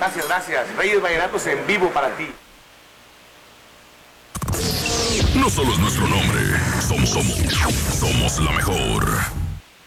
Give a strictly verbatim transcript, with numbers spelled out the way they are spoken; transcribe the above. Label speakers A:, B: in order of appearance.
A: Gracias, gracias. Reyes Vallenatos en vivo para ti.
B: No solo es nuestro nombre, somos, somos, somos la mejor.